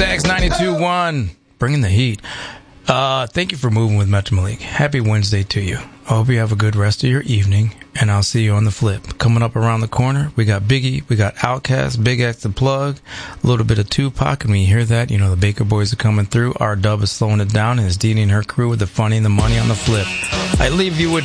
Stags 92.1, bringing the heat. Thank you for moving with Metro Malik. Happy Wednesday to you. I hope you have a good rest of your evening, and I'll see you on the flip. Coming up around the corner, we got Biggie, we got Outkast, Big X the Plug, a little bit of Tupac, and when you hear that, you know the Baker Boys are coming through. R-Dub is slowing it down, and it's Dee and her crew with the funny and the money on the flip. I leave you with